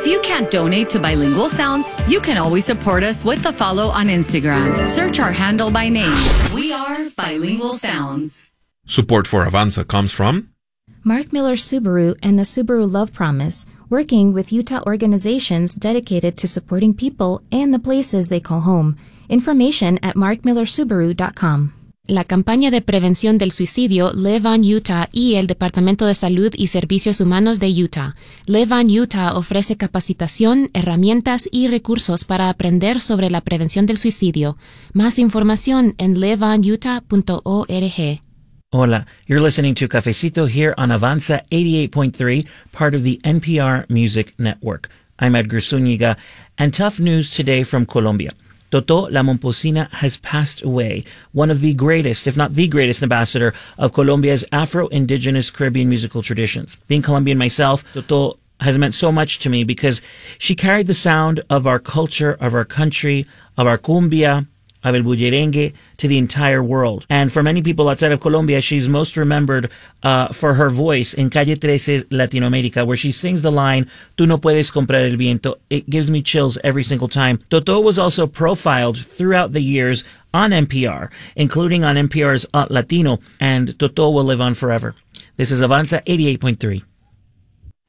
If you can't donate to Bilingual Sounds, you can always support us with a follow on Instagram. Search our handle by name. We are Bilingual Sounds. Support for Avanza comes from Mark Miller Subaru and the Subaru Love Promise, working with Utah organizations dedicated to supporting people and the places they call home. Information at markmillersubaru.com. La campaña de prevención del suicidio Live on Utah y el Departamento de Salud y Servicios Humanos de Utah. Live on Utah ofrece capacitación, herramientas y recursos para aprender sobre la prevención del suicidio. Más información en liveonutah.org. Hola, you're listening to Cafecito here on Avanza 88.3, part of the NPR Music Network. I'm Edgar Zúñiga, and tough news today from Colombia. Totó La Momposina has passed away, one of the greatest, if not the greatest ambassador of Colombia's Afro-Indigenous Caribbean musical traditions. Being Colombian myself, Totó has meant so much to me because she carried the sound of our culture, of our country, of our cumbia, of el bullerengue to the entire world. And for many people outside of Colombia, she's most remembered for her voice in Calle 13 Latinoamérica, where she sings the line, "Tú no puedes comprar el viento." It gives me chills every single time. Totó was also profiled throughout the years on NPR, including on NPR's Latino, and Totó will live on forever. This is Avanza 88.3.